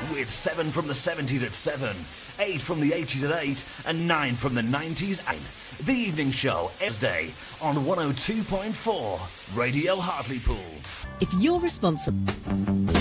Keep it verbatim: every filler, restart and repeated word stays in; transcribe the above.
with seven from the seventies at seven, eight from the eighties at eight, and nine from the nineties at nine. The Evening Show, Thursday on one oh two point four Radio Hartlepool. If you're responsible...